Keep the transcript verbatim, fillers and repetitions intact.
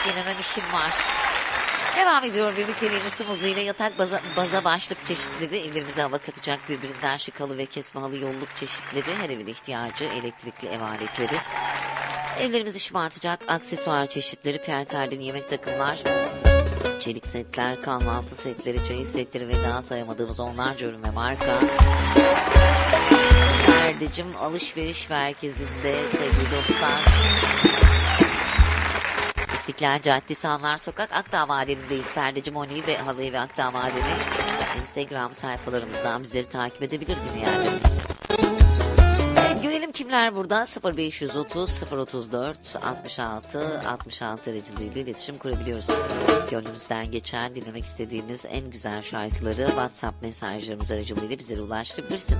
gelemem, işim var. Devam ediyor birlikteliğimiz tüm hızıyla. Yatak baza, baza başlık çeşitleri, evlerimize hava katacak birbirinden şık halı ve kesme halı yolluk çeşitleri, her evin ihtiyacı, elektrikli ev aletleri, evlerimizi şımartacak aksesuar çeşitleri, Pierre Cardin yemek takımlar, çelik setler, kahvaltı setleri, çayı setleri ve daha sayamadığımız onlarca ürün ve marka. Perdecim Alışveriş Merkezi'nde sevgili dostlar. İstiklal Caddesi, Anlar Sokak, Akdağ Madeni'ndeyiz. Perdeci Moni ve Halı ve Akdağ Madeni Instagram sayfalarımızdan bizleri takip edebilir dinleyenlerimiz. Evet, görelim kimler burada. sıfır beş otuz sıfır otuz dört altmış altı altmış altı aracılığıyla iletişim kurabiliyoruz. Gönlümüzden geçen, dinlemek istediğimiz en güzel şarkıları WhatsApp mesajlarımız aracılığıyla bizlere ulaştırabilirsiniz.